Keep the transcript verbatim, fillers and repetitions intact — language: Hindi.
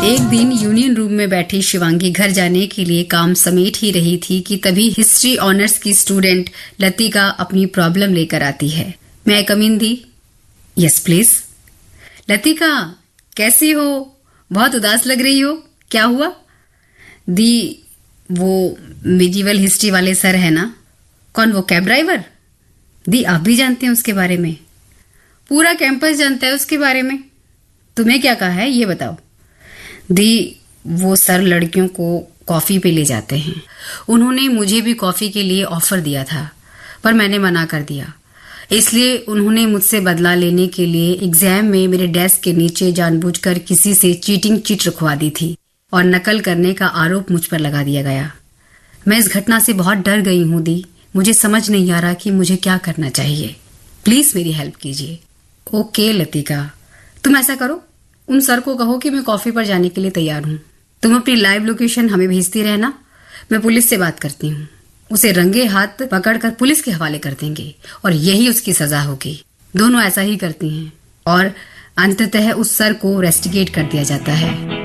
एक दिन यूनियन रूम में बैठी शिवांगी घर जाने के लिए काम समेट ही रही थी कि तभी हिस्ट्री ऑनर्स की स्टूडेंट लतिका अपनी प्रॉब्लम लेकर आती है। मैं आई कम इन दी? Yes please. लतिका कैसी हो? बहुत उदास लग रही हो, क्या हुआ? दी वो मिडिवल हिस्ट्री वाले सर है ना? कौन, वो कैब ड्राइवर? दी आप भी जानते हैं उसके बारे में? पूरा कैंपस जानता है उसके बारे में। तुम्हें क्या कहा है ये बताओ। दी वो सर लड़कियों को कॉफी पे ले जाते हैं। उन्होंने मुझे भी कॉफी के लिए ऑफर दिया था पर मैंने मना कर दिया। इसलिए उन्होंने मुझसे बदला लेने के लिए एग्जाम में मेरे डेस्क के नीचे जानबूझकर किसी से चीटिंग चिट रखवा दी थी और नकल करने का आरोप मुझ पर लगा दिया गया। मैं इस घटना से बहुत डर गई हूं दी। मुझे समझ नहीं आ रहा कि मुझे क्या करना चाहिए। प्लीज मेरी हेल्प कीजिए। ओके लतिका, तुम ऐसा करो, उन सर को कहो कि मैं कॉफी पर जाने के लिए तैयार हूं। तुम अपनी लाइव लोकेशन हमें भेजती रहना। मैं पुलिस से बात करती हूँ। उसे रंगे हाथ पकड़कर पुलिस के हवाले कर देंगे और यही उसकी सजा होगी। दोनों ऐसा ही करती हैं और अंततः उस सर को रेस्टिकेट कर दिया जाता है।